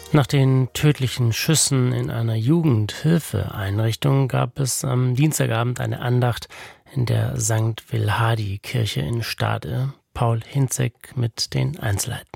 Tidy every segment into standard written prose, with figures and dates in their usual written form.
Nach den tödlichen Schüssen in einer Jugendhilfeeinrichtung gab es am Dienstagabend eine Andacht in der St. Wilhadi-Kirche in Stade. Paul Hinzek mit den Einzelheiten.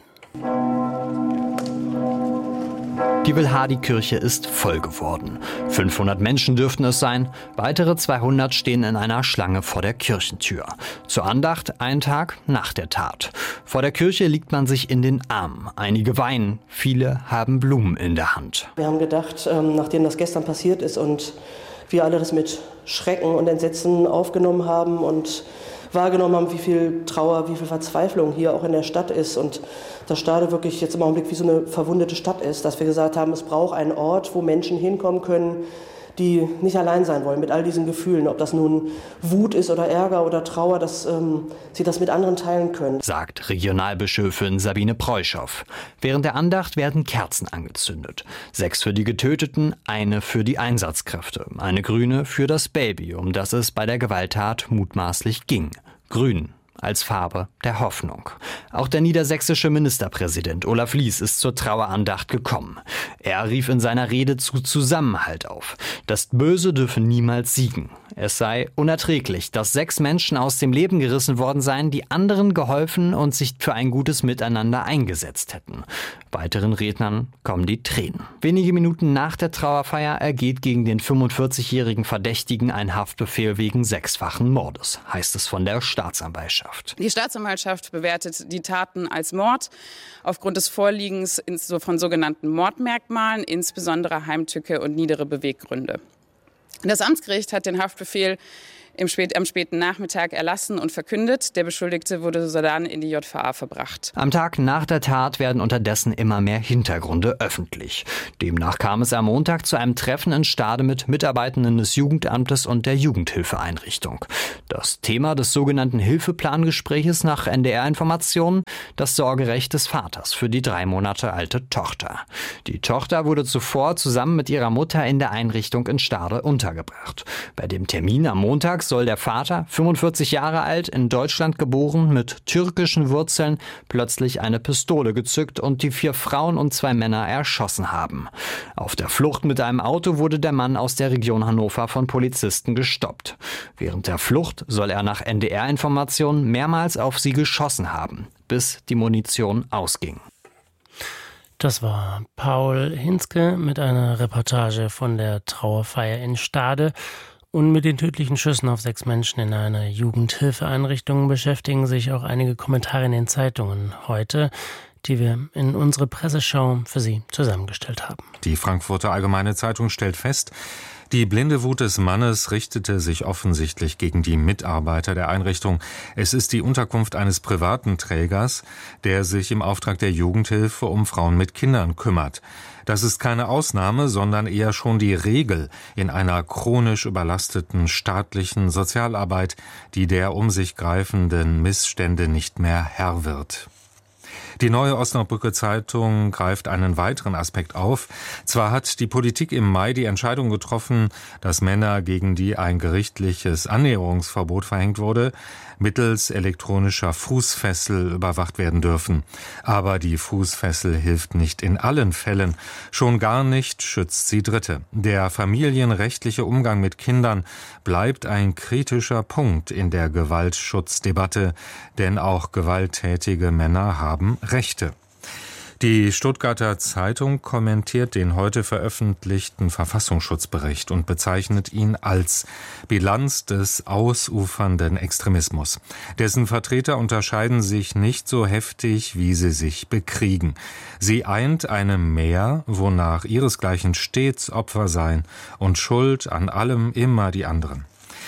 Die Wilhadi-Kirche ist voll geworden. 500 Menschen dürften es sein. Weitere 200 stehen in einer Schlange vor der Kirchentür. Zur Andacht einen Tag nach der Tat. Vor der Kirche liegt man sich in den Armen. Einige weinen, viele haben Blumen in der Hand. Wir haben gedacht, nachdem das gestern passiert ist und wir alle das mit Schrecken und Entsetzen aufgenommen haben und wahrgenommen haben, wie viel Trauer, wie viel Verzweiflung hier auch in der Stadt ist und dass Stade wirklich jetzt im Augenblick wie so eine verwundete Stadt ist, dass wir gesagt haben, es braucht einen Ort, wo Menschen hinkommen können, die nicht allein sein wollen mit all diesen Gefühlen, ob das nun Wut ist oder Ärger oder Trauer, dass sie das mit anderen teilen können. Sagt Regionalbischöfin Sabine Preuschow. Während der Andacht werden Kerzen angezündet. 6 für die Getöteten, eine für die Einsatzkräfte, eine grüne für das Baby, um das es bei der Gewalttat mutmaßlich ging. Grün als Farbe der Hoffnung. Auch der niedersächsische Ministerpräsident Olaf Lies ist zur Trauerandacht gekommen. Er rief in seiner Rede zu Zusammenhalt auf. Das Böse dürfe niemals siegen. Es sei unerträglich, dass 6 Menschen aus dem Leben gerissen worden seien, die anderen geholfen und sich für ein gutes Miteinander eingesetzt hätten. Weiteren Rednern kommen die Tränen. Wenige Minuten nach der Trauerfeier ergeht gegen den 45-jährigen Verdächtigen ein Haftbefehl wegen 6-fachen Mordes, heißt es von der Staatsanwaltschaft. Die Staatsanwaltschaft bewertet die Taten als Mord aufgrund des Vorliegens von sogenannten Mordmerkmalen, insbesondere Heimtücke und niedere Beweggründe. Das Amtsgericht hat den Haftbefehl am späten Nachmittag erlassen und verkündet. Der Beschuldigte wurde sodann in die JVA verbracht. Am Tag nach der Tat werden unterdessen immer mehr Hintergründe öffentlich. Demnach kam es am Montag zu einem Treffen in Stade mit Mitarbeitenden des Jugendamtes und der Jugendhilfeeinrichtung. Das Thema des sogenannten Hilfeplangespräches nach NDR-Informationen: das Sorgerecht des Vaters für die 3 Monate alte Tochter. Die Tochter wurde zuvor zusammen mit ihrer Mutter in der Einrichtung in Stade untergebracht. Bei dem Termin am Montag soll der Vater, 45 Jahre alt, in Deutschland geboren, mit türkischen Wurzeln, plötzlich eine Pistole gezückt und die 4 Frauen und 2 Männer erschossen haben. Auf der Flucht mit einem Auto wurde der Mann aus der Region Hannover von Polizisten gestoppt. Während der Flucht soll er nach NDR-Informationen mehrmals auf sie geschossen haben, bis die Munition ausging. Das war Paul Hinzke mit einer Reportage von der Trauerfeier in Stade. Und mit den tödlichen Schüssen auf 6 Menschen in einer Jugendhilfeeinrichtung beschäftigen sich auch einige Kommentare in den Zeitungen heute, die wir in unsere Presseschau für Sie zusammengestellt haben. Die Frankfurter Allgemeine Zeitung stellt fest, die blinde Wut des Mannes richtete sich offensichtlich gegen die Mitarbeiter der Einrichtung. Es ist die Unterkunft eines privaten Trägers, der sich im Auftrag der Jugendhilfe um Frauen mit Kindern kümmert. Das ist keine Ausnahme, sondern eher schon die Regel in einer chronisch überlasteten staatlichen Sozialarbeit, die der um sich greifenden Missstände nicht mehr Herr wird. Die Neue Osnabrücker Zeitung greift einen weiteren Aspekt auf. Zwar hat die Politik im Mai die Entscheidung getroffen, dass Männer, gegen die ein gerichtliches Annäherungsverbot verhängt wurde, mittels elektronischer Fußfessel überwacht werden dürfen. Aber die Fußfessel hilft nicht in allen Fällen. Schon gar nicht schützt sie Dritte. Der familienrechtliche Umgang mit Kindern bleibt ein kritischer Punkt in der Gewaltschutzdebatte, denn auch gewalttätige Männer haben Rechte. Die Stuttgarter Zeitung kommentiert den heute veröffentlichten Verfassungsschutzbericht und bezeichnet ihn als Bilanz des ausufernden Extremismus. Dessen Vertreter unterscheiden sich nicht so heftig, wie sie sich bekriegen. Sie eint eine Mehr, wonach ihresgleichen stets Opfer seien und Schuld an allem immer die anderen.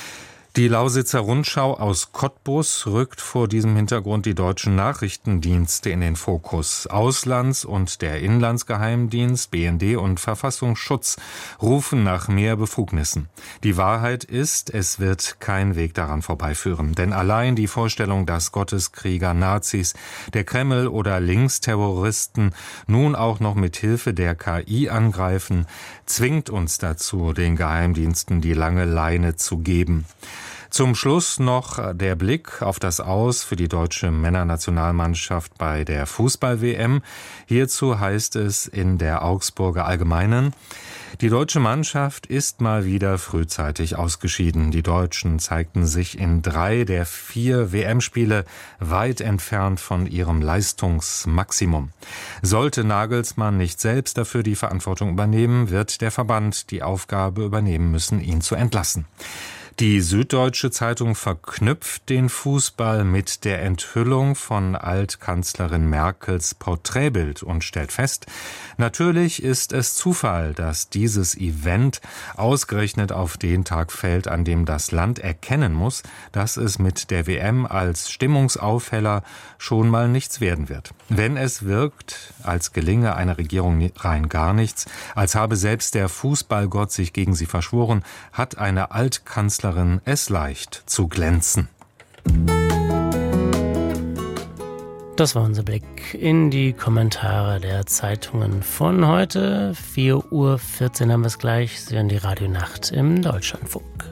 Die Lausitzer Rundschau aus Cottbus rückt vor diesem Hintergrund die deutschen Nachrichtendienste in den Fokus. Auslands- und der Inlandsgeheimdienst, BND und Verfassungsschutz rufen nach mehr Befugnissen. Die Wahrheit ist, es wird kein Weg daran vorbeiführen. Denn allein die Vorstellung, dass Gotteskrieger, Nazis, der Kreml oder Linksterroristen nun auch noch mit Hilfe der KI angreifen, zwingt uns dazu, den Geheimdiensten die lange Leine zu geben. Zum Schluss noch der Blick auf das Aus für die deutsche Männernationalmannschaft bei der Fußball-WM. Hierzu heißt es in der Augsburger Allgemeinen: Die deutsche Mannschaft ist mal wieder frühzeitig ausgeschieden. Die Deutschen zeigten sich in 3 der 4 WM-Spiele weit entfernt von ihrem Leistungsmaximum. Sollte Nagelsmann nicht selbst dafür die Verantwortung übernehmen, wird der Verband die Aufgabe übernehmen müssen, ihn zu entlassen. Die Süddeutsche Zeitung verknüpft den Fußball mit der Enthüllung von Altkanzlerin Merkels Porträtbild und stellt fest: Natürlich ist es Zufall, dass dieses Event ausgerechnet auf den Tag fällt, an dem das Land erkennen muss, dass es mit der WM als Stimmungsaufheller schon mal nichts werden wird. Wenn es wirkt, als gelinge einer Regierung rein gar nichts, als habe selbst der Fußballgott sich gegen sie verschworen, hat eine Altkanzlerin es leicht zu glänzen. Das war unser Blick in die Kommentare der Zeitungen von heute. 4:14 Uhr haben wir es gleich. Sie hören die Radionacht im Deutschlandfunk.